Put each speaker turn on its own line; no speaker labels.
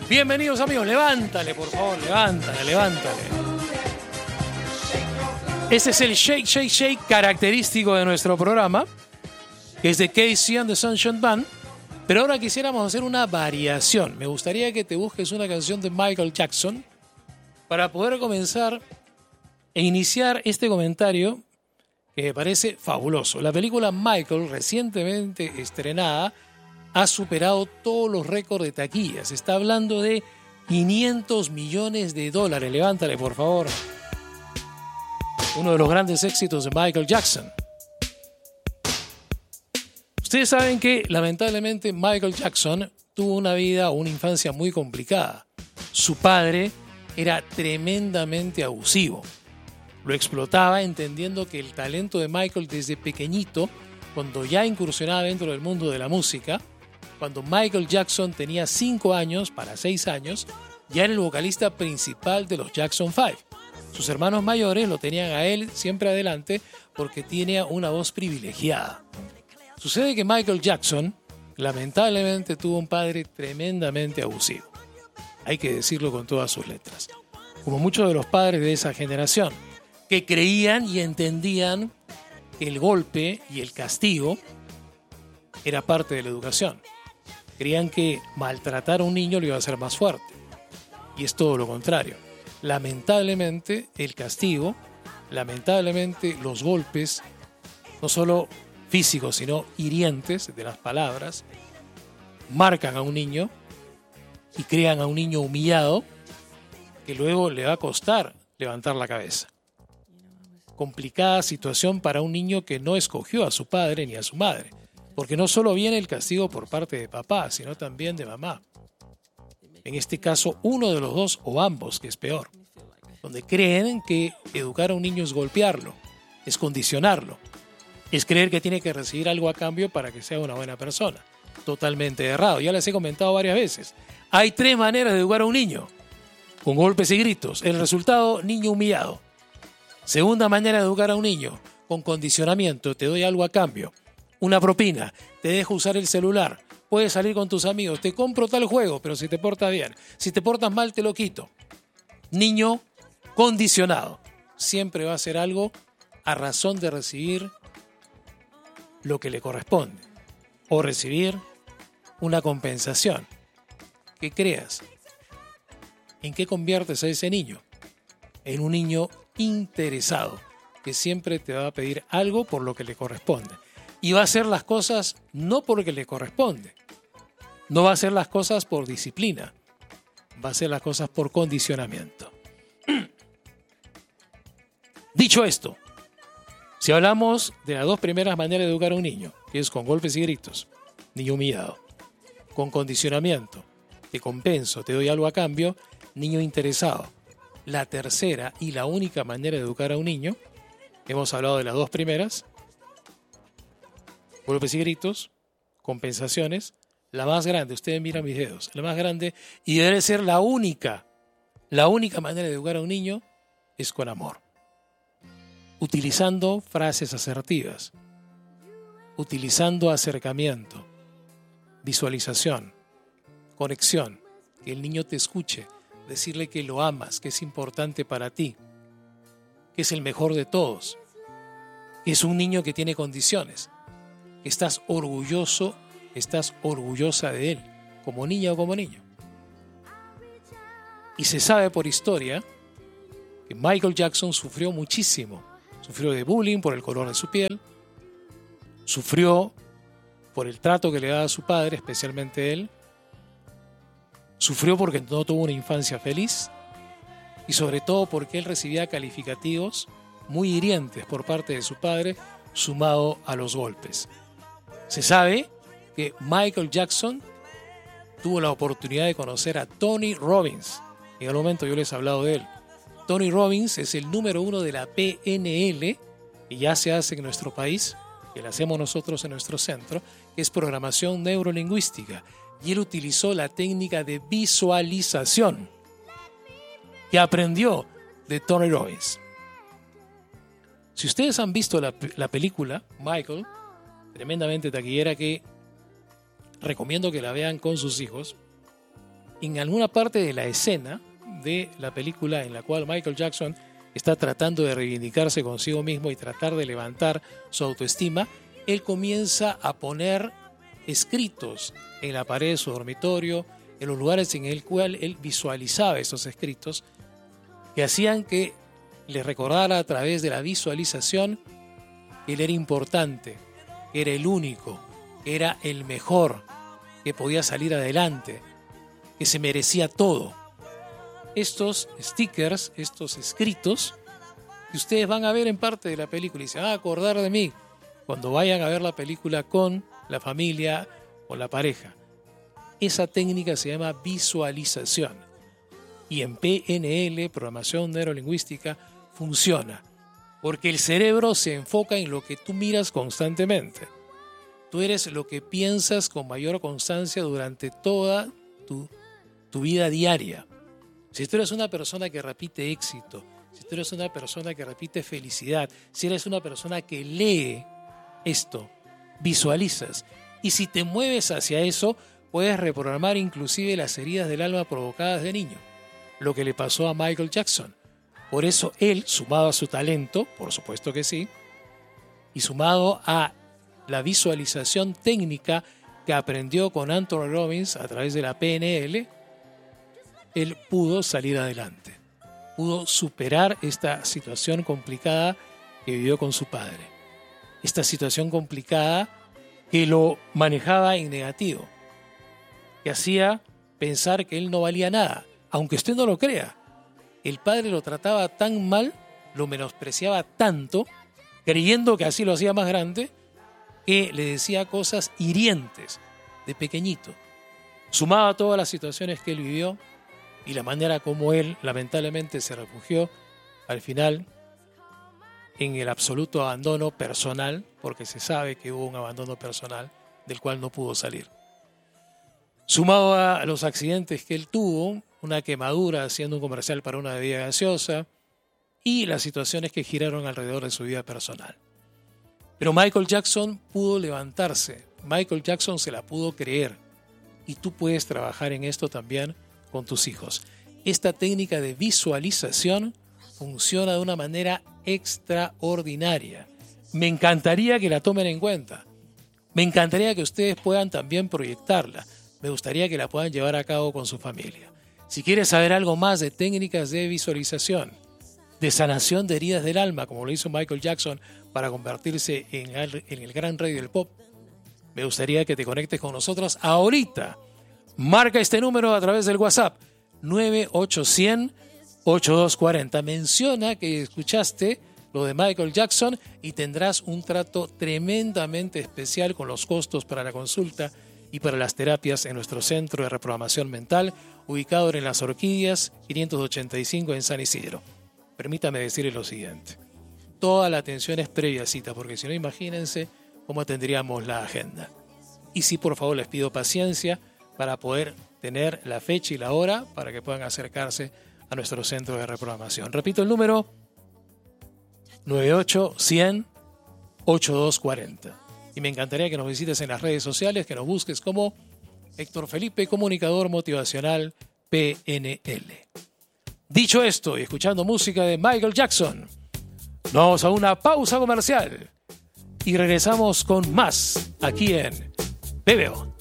Bienvenidos amigos, levántale por favor, levántale. Ese es el shake, shake, shake característico de nuestro programa, que es de Casey and the Sunshine Band, pero ahora quisiéramos hacer una variación. Me gustaría que te busques una canción de Michael Jackson para poder comenzar e iniciar este comentario que me parece fabuloso. La película Michael, recientemente estrenada, ha superado todos los récords de taquilla. Se está hablando de $500 millones. Levántale, por favor. Uno de los grandes éxitos de Michael Jackson. Ustedes saben que, lamentablemente, Michael Jackson tuvo una infancia muy complicada. Su padre era tremendamente abusivo. Lo explotaba entendiendo que el talento de Michael desde pequeñito, cuando ya incursionaba dentro del mundo de la música, cuando Michael Jackson tenía 5 años para 6 años, ya era el vocalista principal de los Jackson 5. Sus hermanos mayores lo tenían a él siempre adelante porque tenía una voz privilegiada. Sucede que Michael Jackson lamentablemente tuvo un padre tremendamente abusivo. Hay que decirlo con todas sus letras. Como muchos de los padres de esa generación, que creían y entendían que el golpe y el castigo era parte de la educación. Creían que maltratar a un niño lo iba a hacer más fuerte. Y es todo lo contrario. Lamentablemente, el castigo, lamentablemente los golpes, no solo físicos, sino hirientes de las palabras, marcan a un niño y crean a un niño humillado que luego le va a costar levantar la cabeza. Complicada situación para un niño que no escogió a su padre ni a su madre. Porque no solo viene el castigo por parte de papá, sino también de mamá. En este caso, uno de los dos o ambos, que es peor. Donde creen que educar a un niño es golpearlo, es condicionarlo, es creer que tiene que recibir algo a cambio para que sea una buena persona. Totalmente errado. Ya les he comentado varias veces. Hay 3 maneras de educar a un niño. Con golpes y gritos. El resultado, niño humillado. Segunda manera de educar a un niño. Con condicionamiento. Te doy algo a cambio. Una propina, te dejo usar el celular, puedes salir con tus amigos, te compro tal juego, pero si te portas bien, si te portas mal te lo quito. Niño condicionado, siempre va a hacer algo a razón de recibir lo que le corresponde o recibir una compensación. ¿Qué creas? ¿En qué conviertes a ese niño? En un niño interesado, que siempre te va a pedir algo por lo que le corresponde. Y va a hacer las cosas no porque le corresponde. No va a hacer las cosas por disciplina. Va a hacer las cosas por condicionamiento. Dicho esto, si hablamos de las 2 primeras maneras de educar a un niño, que es con golpes y gritos, niño humillado, con condicionamiento, te compenso, te doy algo a cambio, niño interesado. La tercera y la única manera de educar a un niño, hemos hablado de las 2 primeras, golpes y gritos, compensaciones. La más grande, ustedes miran mis dedos, la más grande y debe ser la única manera de educar a un niño es con amor. Utilizando frases asertivas, utilizando acercamiento, visualización, conexión, que el niño te escuche, decirle que lo amas, que es importante para ti, que es el mejor de todos, que es un niño que tiene condiciones. Estás orgulloso, estás orgullosa de él, como niña o como niño. Y se sabe por historia que Michael Jackson sufrió muchísimo. Sufrió de bullying por el color de su piel, sufrió por el trato que le daba a su padre, especialmente él, sufrió porque no tuvo una infancia feliz y sobre todo porque él recibía calificativos muy hirientes por parte de su padre, sumado a los golpes. Se sabe que Michael Jackson tuvo la oportunidad de conocer a Tony Robbins. En el momento yo les he hablado de él. Tony Robbins es el número 1 de la PNL, que ya se hace en nuestro país, que la hacemos nosotros en nuestro centro, que es programación neurolingüística. Y él utilizó la técnica de visualización que aprendió de Tony Robbins. Si ustedes han visto la película Michael, tremendamente taquillera, que recomiendo que la vean con sus hijos, en alguna parte de la escena de la película en la cual Michael Jackson está tratando de reivindicarse consigo mismo y tratar de levantar su autoestima, él comienza a poner escritos en la pared de su dormitorio, en los lugares en el cual él visualizaba esos escritos, que hacían que le recordara a través de la visualización que él era importante, que era el único, que era el mejor, que podía salir adelante, que se merecía todo. Estos stickers, estos escritos, que ustedes van a ver en parte de la película y se van a acordar de mí cuando vayan a ver la película con la familia o la pareja. Esa técnica se llama visualización. Y en PNL, programación neurolingüística, funciona. Porque el cerebro se enfoca en lo que tú miras constantemente. Tú eres lo que piensas con mayor constancia durante toda tu vida diaria. Si tú eres una persona que repite éxito, si tú eres una persona que repite felicidad, si eres una persona que lee esto, visualizas. Y si te mueves hacia eso, puedes reprogramar inclusive las heridas del alma provocadas de niño. Lo que le pasó a Michael Jackson. Por eso él, sumado a su talento, por supuesto que sí, y sumado a la visualización técnica que aprendió con Anthony Robbins a través de la PNL, él pudo salir adelante. Pudo superar esta situación complicada que vivió con su padre. Esta situación complicada que lo manejaba en negativo, que hacía pensar que él no valía nada, aunque usted no lo crea. El padre lo trataba tan mal, lo menospreciaba tanto, creyendo que así lo hacía más grande, que le decía cosas hirientes de pequeñito. Sumaba a todas las situaciones que él vivió y la manera como él lamentablemente se refugió al final en el absoluto abandono personal, porque se sabe que hubo un abandono personal del cual no pudo salir. Sumado a los accidentes que él tuvo, una quemadura haciendo un comercial para una bebida gaseosa y las situaciones que giraron alrededor de su vida personal. Pero Michael Jackson pudo levantarse, Michael Jackson se la pudo creer y tú puedes trabajar en esto también con tus hijos. Esta técnica de visualización funciona de una manera extraordinaria. Me encantaría que la tomen en cuenta. Me encantaría que ustedes puedan también proyectarla. Me gustaría que la puedan llevar a cabo con su familia. Si quieres saber algo más de técnicas de visualización, de sanación de heridas del alma, como lo hizo Michael Jackson para convertirse en el gran rey del pop, me gustaría que te conectes con nosotros ahorita. Marca este número a través del WhatsApp 9800-8240. Menciona que escuchaste lo de Michael Jackson y tendrás un trato tremendamente especial con los costos para la consulta y para las terapias en nuestro centro de reprogramación mental, ubicado en Las Orquídeas 585 en San Isidro. Permítame decirles lo siguiente. Toda la atención es previa cita, porque si no, imagínense cómo tendríamos la agenda. Y sí, por favor, les pido paciencia para poder tener la fecha y la hora para que puedan acercarse a nuestro centro de reprogramación. Repito el número, 98-100-8240. Y me encantaría que nos visites en las redes sociales, que nos busques como Héctor Felipe, comunicador motivacional PNL. Dicho esto y escuchando música de Michael Jackson, nos vamos a una pausa comercial y regresamos con más aquí en BBO.